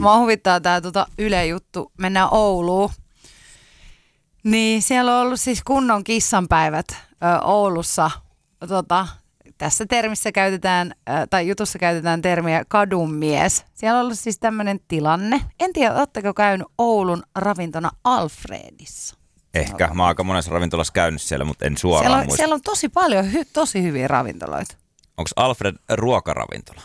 Mua huvittaa tää Yle-juttu. Mennään Ouluun. Niin siellä on ollut siis kunnon kissanpäivät Oulussa. Tässä termissä käytetään, tai jutussa käytetään termiä kadunmies. Siellä on ollut siis tämmöinen tilanne. En tiedä, ootteko käynyt Oulun ravintona Alfredissa? Ehkä. Mä oon aika monessa ravintolassa käynyt siellä, mutta en suoraan muista. Siellä on tosi paljon tosi hyviä ravintoloita. Onko Alfred ruokaravintola?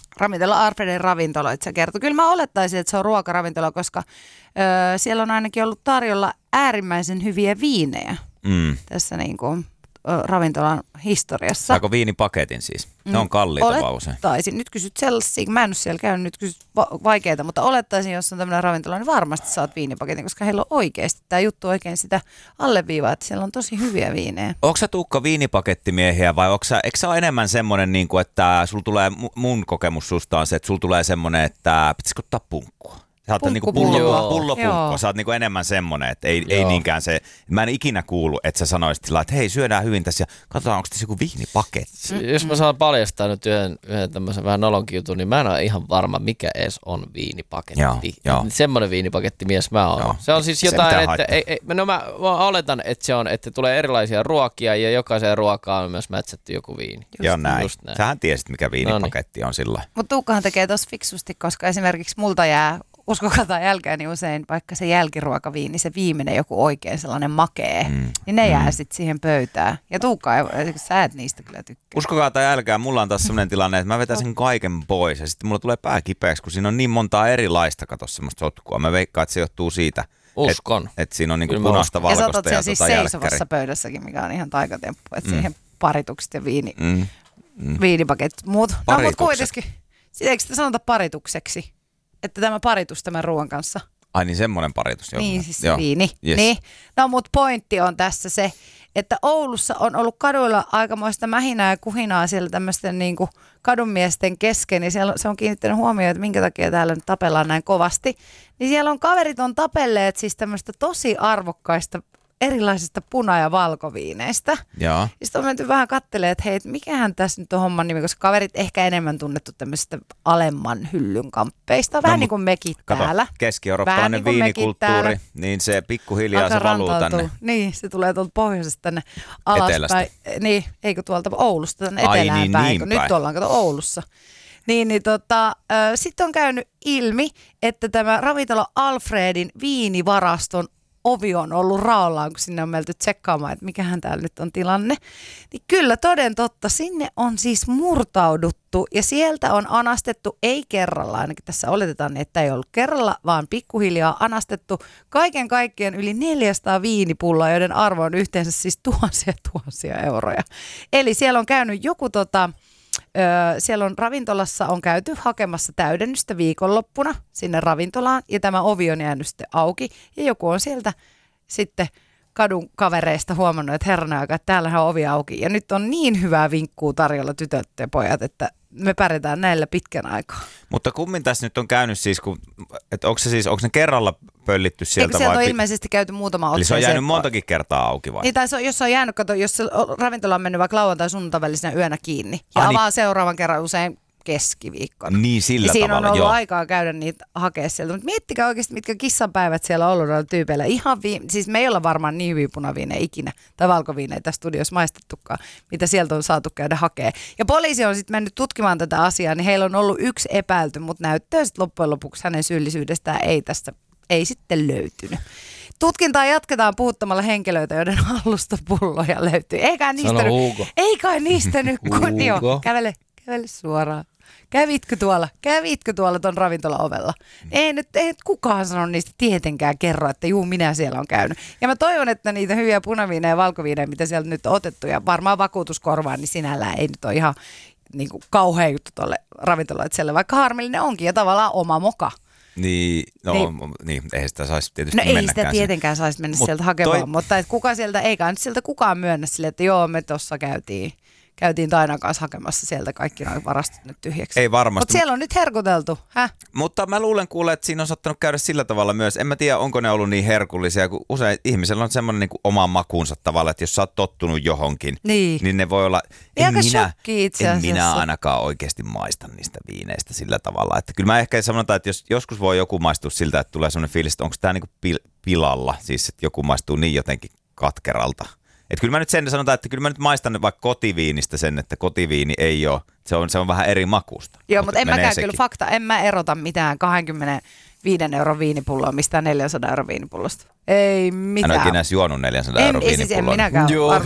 Alfredin ravintoloita se kertoo. Kyllä mä olettaisin, että se on ruokaravintola, koska siellä on ainakin ollut tarjolla äärimmäisen hyviä viinejä tässä niin kuin ravintolan historiassa. Saako viinipaketin siis? Ne on kalliita vaan usein. Olettaisin. Nyt kysyt sellaisia, kun mä en ole siellä käynyt, nyt kysyt vaikeita, mutta olettaisin, jos on tämmöinen ravintola, niin varmasti saat viinipaketin, koska heillä on oikeasti tämä juttu oikein sitä alleviivaa, että siellä on tosi hyviä viinejä. Onko sä Tuukka viinipakettimiehiä vai eikö sä ole enemmän semmoinen, niin kuin, että sulla tulee, mun kokemus susta on se, että sulla tulee semmoinen, että pitäisikö ottaa punkkua? Sä oot niinku pullopunkko, sä oot niinku enemmän semmonen, että ei niinkään se, mä en ikinä kuulu, että sä sanoisit sillä, että hei syödään hyvin tässä ja katsotaan onko tässä joku viinipaketti. Jos mä saan paljastaa nyt yhden tämmöisen vähän nolonkin jutun, niin mä en ole ihan varma mikä edes on viinipaketti. Semmoinen viinipakettimies mä oon. Se on siis jotain, että mä oletan, että se on, että tulee erilaisia ruokia ja jokaiseen ruokaan on myös mätsätty joku viini. Joo näin. Sähän tiesit mikä viinipaketti on sillä. Mutta Tuukkahan tekee tossa fiksusti, koska esimerkiksi multa jää uskokaa tai älkää, niin usein vaikka se jälkiruokaviini, se viimeinen joku oikein sellainen makee, niin ne jää sitten siihen pöytään. Ja Tuukka, sä et niistä kyllä tykkää. Uskokaa tai älkää, mulla on taas sellainen tilanne, että mä vetäisin kaiken pois ja sitten mulla tulee pää kipeäksi, kun siinä on niin montaa erilaista, kato semmoista sotkua. Mä veikkaan, että se johtuu siitä. Uskon. Että siinä on niinku punaista, valkoista ja sä otat sen siis jälkkäri. seisovassa pöydässäkin, mikä on ihan taikatemppu, että siihen paritukset ja viinipaketit. Mutta kuitenkin, eikö sitä sanota paritukseksi? Että tämä paritus tämän ruoan kanssa. Ai niin, semmoinen paritus. Niin, siis viini. Yes. Niin. No, mutta pointti on tässä se, että Oulussa on ollut kaduilla aikamoista mähinää ja kuhinaa siellä tämmöisten niin kuin kadunmiesten kesken. Ja siellä se on kiinnittänyt huomioon, että minkä takia täällä nyt tapellaan näin kovasti. Niin siellä on kaverit on tapelleet siis tämmöistä tosi arvokkaista erilaisista puna- ja valkoviineistä. Ja sitten on menty vähän katselemaan, että hei, mikähän tässä nyt on homman nimi, koska kaverit ehkä enemmän tunnettu tämmöisistä alemman hyllyn kamppeista. Vähän niin kuin mekin täällä. Keski-eurooppalainen viinikulttuuri, niin se pikkuhiljaa se valuu tänne. Niin, se tulee tuolta pohjoisesta tänne alaspäin. Etelästä. Niin, eikö tuolta Oulusta tänne etelään päin, kun nyt ollaan Oulussa. Sitten on käynyt ilmi, että tämä ravintola Alfredin viinivaraston ovi on ollut raollaan, kun sinne on menty tsekkaamaan, että mikähän täällä nyt on tilanne. Niin kyllä, toden totta, sinne on siis murtauduttu ja sieltä on anastettu, ei kerralla, ainakin tässä oletetaan, että ei ollut kerralla, vaan pikkuhiljaa anastettu kaiken kaikkiaan yli 400 viinipulloa, joiden arvo on yhteensä siis tuhansia euroja. Eli siellä on käynyt joku siellä on ravintolassa on käyty hakemassa täydennystä viikonloppuna sinne ravintolaan ja tämä ovi on jäänyt sitten auki ja joku on sieltä sitten kadun kavereista huomannut, että herranen aika, että täällähän on ovi auki ja nyt on niin hyvää vinkkuu tarjolla tytöt ja pojat, että me pärjätään näillä pitkän aikaa. Mutta kummin tässä nyt on käynyt siis, että onko ne kerralla pöllitty sieltä? Eikö sieltä on ilmeisesti käyty muutama otsa? Eli se on jäänyt montakin kertaa auki vai? Niin, tai jos se on jäänyt, jos se ravintola on mennyt vaikka lauantai sunnuntai välisenä yönä kiinni ja avaa seuraavan kerran usein keskiviikkona. Niin, sillä tavalla, siinä on ollut aikaa käydä niitä hakea sieltä. Mutta miettikää oikeasti, mitkä kissanpäivät siellä on ollut noilla tyypeillä. Siis me ei olla varmaan niin hyviä punaviinejä ikinä, tai valkoviinejä tässä studiossa maistettukaan, mitä sieltä on saatu käydä hakea. Ja poliisi on sitten mennyt tutkimaan tätä asiaa, niin heillä on ollut yksi epäilty, mutta näyttää sitten loppujen lopuksi hänen syyllisyydestään ei sitten löytynyt. Tutkintaa jatketaan puhuttamalla henkilöitä, joiden hallusta pulloja löytyy. Ei kai niistä nyt, kun joo, kävele suoraan. Kävitkö tuolla ton ravintola-ovella? Ei nyt kukaan sano niistä tietenkään kerro, että juu, minä siellä on käynyt. Ja mä toivon, että niitä hyviä punaviineja ja valkoviineja, mitä sieltä nyt on otettu, ja varmaan vakuutuskorvaan, niin sinällään ei nyt ole ihan niin kuin kauhea juttu tuolle ravintoloitselle, vaikka harmillinen onkin ja tavallaan oma moka. Niin, eihän sitä saisi tietysti mennäkään. No ei sitä tietenkään saisi mennä sieltä hakemaan, mutta kuka sieltä, eikä nyt sieltä kukaan myönnä sille, että joo, me tuossa käytiin käytiin Tainan kanssa hakemassa sieltä kaikki noin varastot nyt tyhjäksi. Ei varmasti. Mutta siellä on nyt herkuteltu, Mutta mä luulen kuule, että siinä on saattanut käydä sillä tavalla myös. En mä tiedä, onko ne ollut niin herkullisia, kun usein ihmisellä on semmoinen niin kuin oma makuunsa tavalla, että jos sä oot tottunut johonkin, niin ne voi olla... En minä ainakaan oikeasti maista niistä viineistä sillä tavalla. Että kyllä mä ehkä sanotaan, että jos joskus voi joku maistua siltä, että tulee semmoinen fiilis, että onko tämä niin kuin pilalla, siis että joku maistuu niin jotenkin katkeralta. Että kyllä mä nyt sen sanotaan, että kyllä mä nyt maistan vaikka kotiviinistä sen, että kotiviini ei ole, se on vähän eri makusta. Joo, mutta en mäkään kyllä fakta, en mä erota mitään 25 € viinipulloa mistään 400 € viinipullosta. Ei mitään. Hän on ikinä edes juonut 400 € viinipulloa. Siis en minäkään.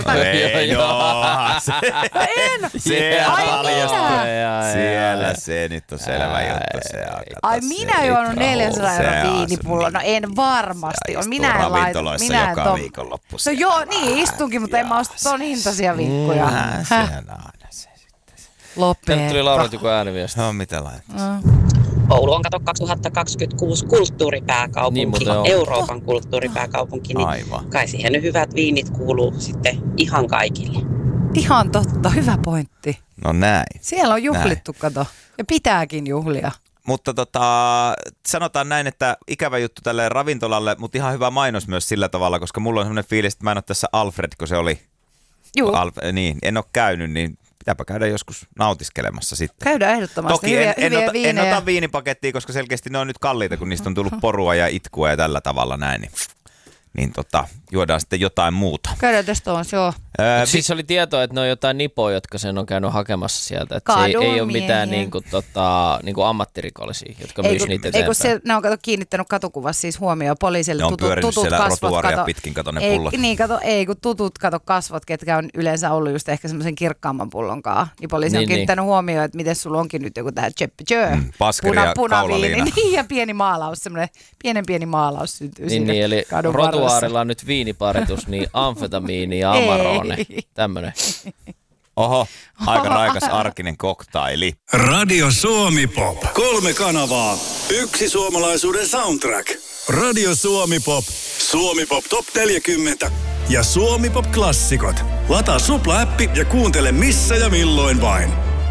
Siellä se nyt on selvä juttu. Ai minä juonut 400 € viinipulloa. No en varmasti. Minä en ravintoloissa joka viikonloppu. No joo, niin istunkin, mutta en mä osta ton hintaisia vinkkuja. Sehän aina se sitten. Lopeta. Tänne tuli Laura joku ääniviesti. No mitä laittaa? Oulu on kato 2026 kulttuuripääkaupunki, Euroopan kulttuuripääkaupunki, niin aivan. Kai siihen nyt hyvät viinit kuuluu sitten ihan kaikille. Ihan totta, hyvä pointti. No näin. Siellä on juhlittu, kato. Ja pitääkin juhlia. Mutta sanotaan näin, että ikävä juttu tälle ravintolalle, mutta ihan hyvä mainos myös sillä tavalla, koska mulla on semmoinen fiilis, että mä en ole tässä Alfred, kun se oli. Joo. Niin, en ole käynyt, niin pitääpä käydä joskus nautiskelemassa sitten. Käydään ehdottomasti. Toki en ota viinipakettia, koska selkeästi ne on nyt kalliita, kun niistä on tullut porua ja itkua ja tällä tavalla näin. Niin juodaan sitten jotain muuta. Käydään testoonsa, joo. Siis oli tietoa, että ne on jotain nipoja, jotka sen on käynyt hakemassa sieltä. Että se ei ole mitään niinku ammattirikollisia, jotka myys niitä eteenpäin. Eikö ne on kiinnittänyt katukuvassa siis huomioon poliisille tutut kasvot. Pitkin ne pullot. Kun tutut kasvot, ketkä on yleensä ollut just ehkä semmoisen kirkkaamman pullonkaan. Niin poliisi on kiinnittänyt huomioon, että miten sulla onkin nyt joku tähän paskari ja kaulaliina. Niin, ja pieni maalaus, semmoinen pieni maalaus syntyy siinä niin, eli Rotuaarilla on nyt viiniparitus, niin amfetamiini ja amarone. Tämmönen. Oho, aika raikas arkinen koktaili. Radio Suomi Pop. 3 kanavaa. 1 suomalaisuuden soundtrack. Radio Suomi Pop. Suomi Pop Top 40. Ja Suomi Pop Klassikot. Lataa Supla-appi ja kuuntele missä ja milloin vain.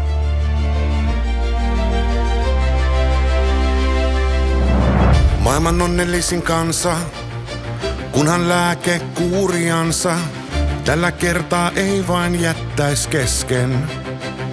Maailman onnellisin kansa, kunhan lääke kuuriansa, tällä kertaa ei vain jättäis kesken.